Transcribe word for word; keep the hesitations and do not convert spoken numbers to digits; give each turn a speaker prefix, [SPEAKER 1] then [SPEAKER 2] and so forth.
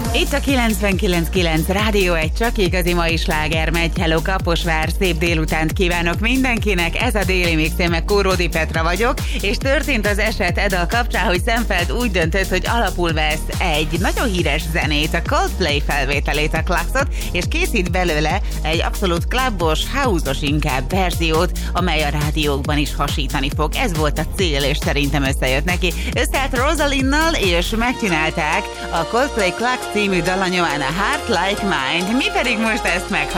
[SPEAKER 1] Itt a kilencvenkilenc kilenc Rádió egy csak igazi mai sláger megy. Hello Kaposvár, szép délutánt kívánok mindenkinek. Ez a Déli Mix, én meg Kóródi Petra vagyok, és történt az eset Edal kapcsán, hogy Szemfeld úgy döntött, hogy alapul vesz egy nagyon híres zenét, a Coldplay felvételét, a Klaxot, és készít belőle egy abszolút klubos, house-os inkább verziót, amely a rádiókban is hasítani fog. Ez volt a cél, és szerintem összejött neki. Összeállt Rosalinnal, és megcsinálták a Coldplay Klax című dala nyomán a Heart Like Mine, mi pedig most ezt meghallgatjuk.